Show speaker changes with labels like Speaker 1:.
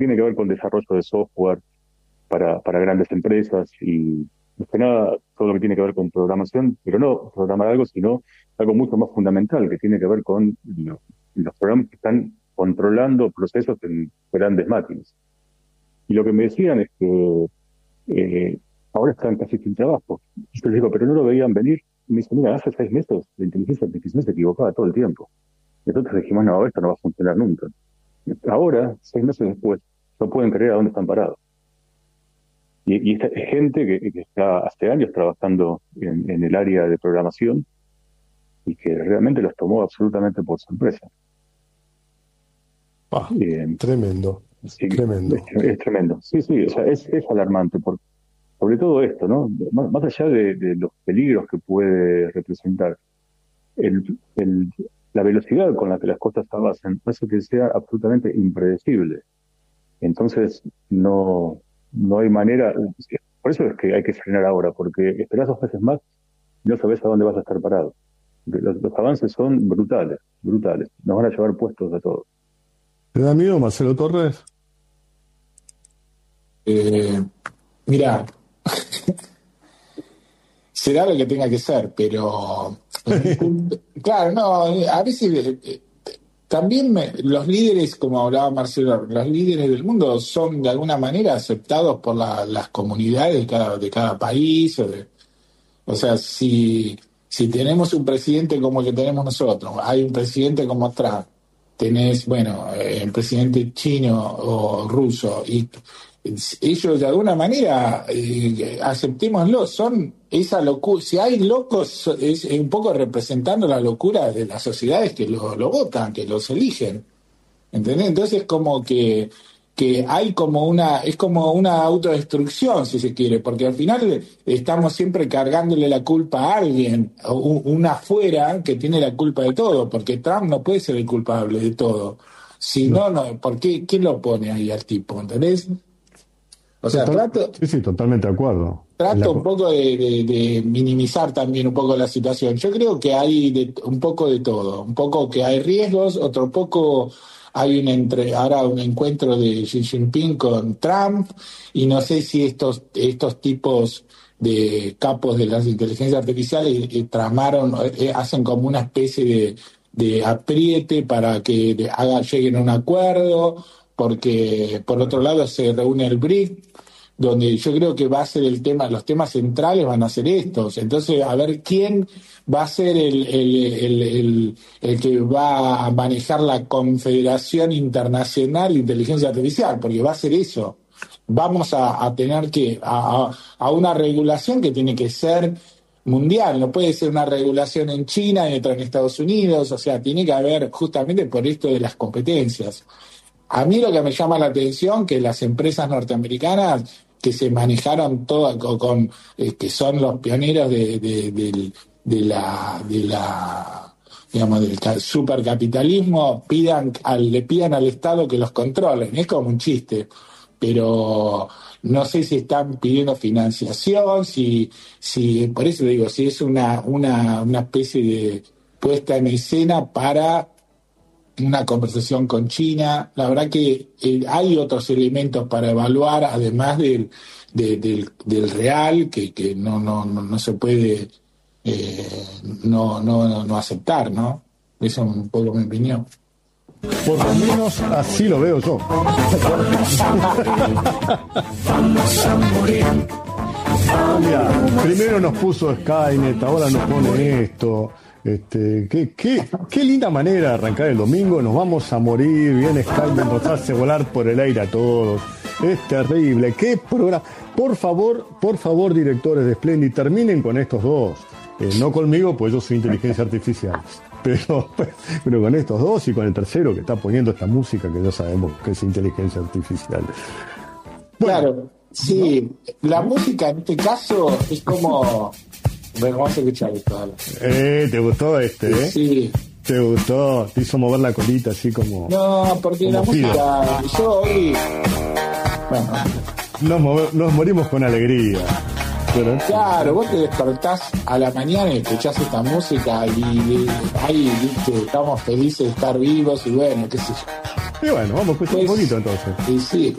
Speaker 1: tiene que ver con desarrollo de software para grandes empresas y, más que nada, todo lo que tiene que ver con programación, pero no programar algo, sino algo mucho más fundamental, que tiene que ver con los programas que están controlando procesos en grandes máquinas. Y lo que me decían es que eh, ahora están casi sin trabajo. Yo les digo, pero no lo veían venir. Y me dicen, mira, hace 6 meses la inteligencia artificial se equivocaba todo el tiempo. Y entonces dijimos, no, esto no va a funcionar nunca. Ahora, 6 meses después, no pueden creer a dónde están parados. Y esta es gente que está hace años trabajando en el área de programación y que realmente los tomó absolutamente por sorpresa.
Speaker 2: Ah,
Speaker 1: Eh,
Speaker 2: tremendo,
Speaker 1: sí,
Speaker 2: tremendo.
Speaker 1: es tremendo. Sí, sí, o sea, es alarmante, sobre todo esto, ¿no? Más allá de los peligros que puede representar, el, el- la velocidad con la que las cosas avanzan hace que sea absolutamente impredecible. Entonces, no hay manera. Por eso es que hay que frenar ahora, porque esperás 2 meses más y no sabes a dónde vas a estar parado. Los avances son brutales, brutales. Nos van a llevar puestos a todos.
Speaker 2: ¿Te da miedo, Marcelo Torres?
Speaker 3: Eh, Mira, será lo que tenga que ser, pero claro, no, a veces también los líderes, como hablaba Marcelo, los líderes del mundo son de alguna manera aceptados por las comunidades de cada país. O sea, si tenemos un presidente como el que tenemos nosotros, hay un presidente como Trump, tenés, bueno, el presidente chino o ruso, y ellos de alguna manera, aceptémoslo, son esa locura. Si hay locos, es un poco representando la locura de las sociedades que lo votan, que los eligen. ¿Entendés? Entonces como que hay es como una autodestrucción, si se quiere, porque al final estamos siempre cargándole la culpa a alguien, o una afuera que tiene la culpa de todo, porque Trump no puede ser el culpable de todo. Si
Speaker 2: No.
Speaker 3: no, no, ¿por qué? ¿Quién lo pone ahí al tipo? ¿Entendés? O sea,
Speaker 2: Sí, sí, totalmente de acuerdo.
Speaker 3: trato un poco de minimizar también un poco la situación. Yo creo que hay un poco de todo, un poco que hay riesgos, otro poco hay ahora un encuentro de Xi Jinping con Trump, y no sé si estos tipos de capos de las inteligencias artificiales tramaron, hacen como una especie de apriete para que lleguen a un acuerdo, porque por otro lado se reúne el BRIC, donde yo creo que va a ser los temas centrales van a ser estos. Entonces, a ver quién va a ser el que va a manejar la Confederación Internacional de Inteligencia Artificial, porque va a ser eso. Vamos a tener a una regulación que tiene que ser mundial, no puede ser una regulación en China y otra en Estados Unidos, o sea, tiene que haber, justamente por esto de las competencias. A mí lo que me llama la atención que las empresas norteamericanas que se manejaron todas que son los pioneros de la digamos del supercapitalismo, le pidan al Estado que los controlen. Es como un chiste, pero no sé si están pidiendo financiación, si por eso digo, si es una especie de puesta en escena para una conversación con China. La verdad que hay otros elementos para evaluar, además del real, que no se puede no aceptar, ¿no? Esa es un poco mi opinión.
Speaker 2: Por lo menos así lo veo yo. Mira, primero nos puso Skynet, ahora nos pone esto. Qué linda manera de arrancar el domingo. Nos vamos a morir, viene Skynet, nos hace volar por el aire a todos. Es terrible. ¿Qué programa? Por favor, directores de Splendid, terminen con estos dos. No conmigo, pues yo soy inteligencia artificial. Pero con estos dos y con el tercero que está poniendo esta música que ya sabemos que es inteligencia artificial. Bueno,
Speaker 3: Claro, sí, la música en este caso es como... Bueno, vamos a escuchar esto.
Speaker 2: ¿te gustó
Speaker 3: Sí.
Speaker 2: ¿Te gustó? Te hizo mover la colita así como...
Speaker 3: No, porque
Speaker 2: como
Speaker 3: la música... Yo hoy... Bueno,
Speaker 2: Nos morimos con alegría. Pero...
Speaker 3: claro, vos te despertás a la mañana y escuchás esta música y ahí, viste, estamos felices de estar vivos y bueno, qué sé yo.
Speaker 2: Y bueno, vamos a escuchar un
Speaker 3: Pues,
Speaker 2: poquito entonces.
Speaker 3: sí,